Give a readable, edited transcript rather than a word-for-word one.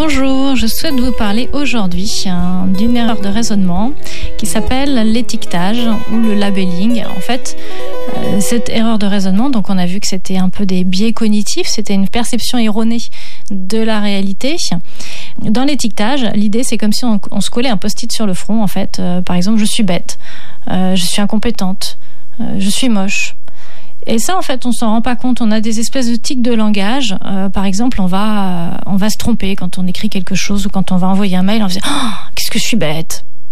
Bonjour, je souhaite vous parler aujourd'hui d'une erreur de raisonnement qui s'appelle l'étiquetage ou le labelling. En fait, cette erreur de raisonnement, donc on a vu que c'était un peu des biais cognitifs, c'était une perception erronée de la réalité. Dans l'étiquetage, l'idée c'est comme si on se collait un post-it sur le front en fait. Par exemple, je suis bête, je suis incompétente, je suis moche. Et ça, en fait, on s'en rend pas compte. On a des espèces de tics de langage. Par exemple, on va se tromper quand on écrit quelque chose ou quand on va envoyer un mail. On va se dire « Oh, qu'est-ce que je suis bête !»